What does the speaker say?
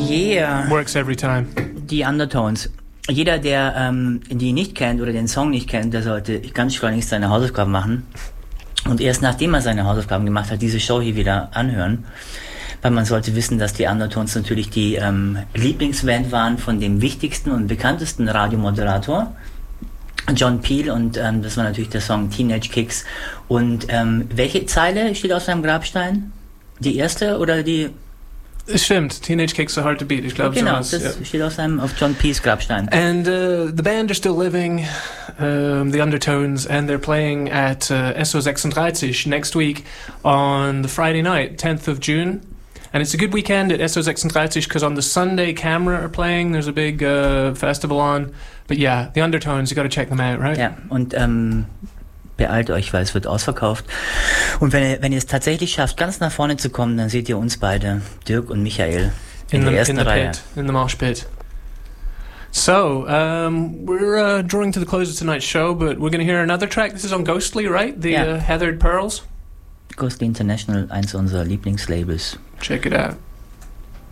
Yeah. Works every time. Die Undertones. Jeder, der die nicht kennt oder den Song nicht kennt, der sollte ganz schleunigst seine Hausaufgaben machen und erst nachdem er seine Hausaufgaben gemacht hat, diese Show hier wieder anhören. Weil man sollte wissen, dass die Undertones natürlich die Lieblingsband waren von dem wichtigsten und bekanntesten Radiomoderator, John Peel, und das war natürlich der Song Teenage Kicks. Und welche Zeile steht auf seinem Grabstein? Die erste oder die... Es stimmt, Teenage Kicks are hard to beat. Ich glaube, genau, so das steht auf John Peels Grabstein. And the band are still living, the Undertones, and they're playing at SO36 next week on the Friday night, 10th of June. And it's a good weekend at SO36 because on the Sunday, Camera are playing. There's a big festival on. But yeah, the Undertones, you got to check them out, right? Ja, und beeilt euch, weil es wird ausverkauft. Und wenn ihr es tatsächlich schafft, ganz nach vorne zu kommen, dann seht ihr uns beide, Dirk und Michael, in der ersten Reihe. In the mosh pit. So, we're drawing to the close of tonight's show, but we're going to hear another track. This is on Ghostly, right? The Heathered Pearls? Ghostly International, eins unserer Lieblingslabels. Check it out.